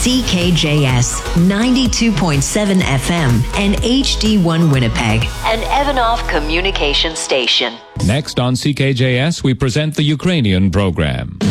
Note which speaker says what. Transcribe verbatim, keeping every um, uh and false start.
Speaker 1: C K J S ninety-two point seven F M and H D one Winnipeg, an Evanov communication station.
Speaker 2: Next on C K J S, we present the Ukrainian program.